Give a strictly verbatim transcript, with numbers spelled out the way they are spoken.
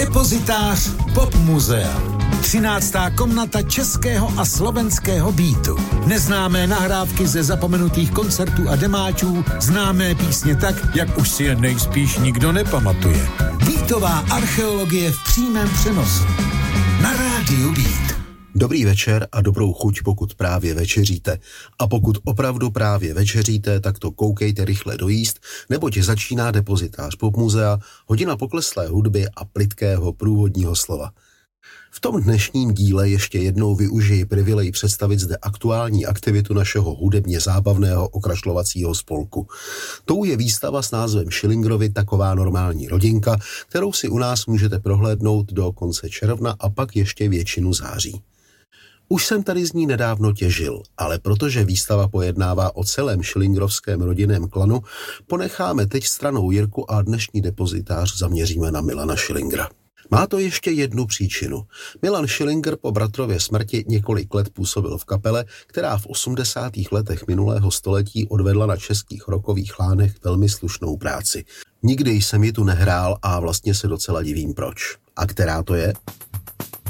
Depozitář Pop Muzea. třináctá komnata českého a slovenského beatu. Neznámé nahrávky ze zapomenutých koncertů a demáčů, známé písně tak, jak už si je nejspíš nikdo nepamatuje. Beatová archeologie v přímém přenosu. Na rádiu Beat. Dobrý večer a dobrou chuť, pokud právě večeříte. A pokud opravdu právě večeříte, tak to koukejte rychle dojíst, neboť začíná Depozitář Pop Muzea, hodina pokleslé hudby a plytkého průvodního slova. V tom dnešním díle ještě jednou využiji privilej představit zde aktuální aktivitu našeho hudebně zábavného okrašlovacího spolku. Tou je výstava s názvem Schillingerovi Taková normální rodinka, kterou si u nás můžete prohlédnout do konce června a pak ještě většinu září. Už jsem tady z ní nedávno těžil, ale protože výstava pojednává o celém schillingerovském rodinném klanu, ponecháme teď stranou Jirku a dnešní depozitář zaměříme na Milana Schillingera. Má to ještě jednu příčinu. Milan Schillinger po bratrově smrti několik let působil v kapele, která v osmdesátých letech minulého století odvedla na českých rockových lánech velmi slušnou práci. Nikdy jsem ji tu nehrál a vlastně se docela divím proč. A která to je?